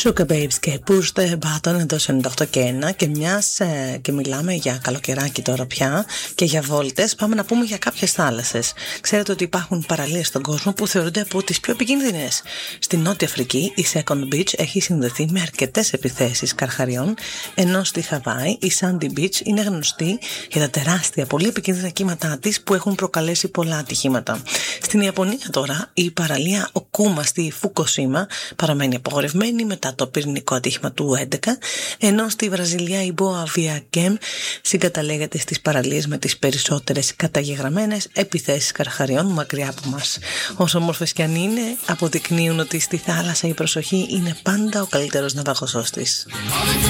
Sugar Babes και Push the Button εδώ σε 98 και 1 και μιας και μιλάμε για καλοκαιράκι τώρα πια και για βόλτες, πάμε να πούμε για κάποιες θάλασσες. Ξέρετε ότι υπάρχουν παραλίες στον κόσμο που θεωρούνται από τις πιο επικίνδυνες. Στη Νότια Αφρική η Second Beach έχει συνδεθεί με αρκετές επιθέσεις καρχαριών, ενώ στη Χαβάη η Sandy Beach είναι γνωστή για τα τεράστια πολύ επικίνδυνα κύματά της που έχουν προκαλέσει πολλά ατυχήματα. Στην Ιαπωνία τώρα η παραλία Οκούμα στη Φουκοσίμα παραμένει απογορευμένη μετά το πυρηνικό ατύχημα του 2011, ενώ στη Βραζιλία η Boa Viagem συγκαταλέγεται στις παραλίες με τις περισσότερες καταγεγραμμένες επιθέσεις καρχαριών μακριά από μας. Όσο όμορφες κι αν είναι, αποδεικνύουν ότι στη θάλασσα η προσοχή είναι πάντα ο καλύτερος ναυαγοσός της.